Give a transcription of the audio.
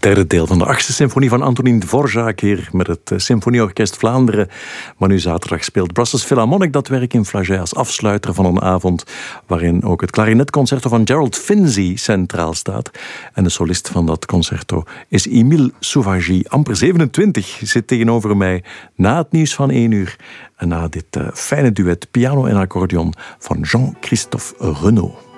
derde deel van de 8e symfonie van Antonín Dvořák hier met het Symfonieorkest Vlaanderen. Maar nu zaterdag speelt Brussels Philharmonic dat werk in Flagey als afsluiter van een avond waarin ook het klarinetconcerto van Gerald Finzi centraal staat. En de solist van dat concerto is Emile Souvagy. Amper 27 zit tegenover mij na het nieuws van 1 uur en na dit fijne duet piano en accordeon van Jean-Christophe Renaud.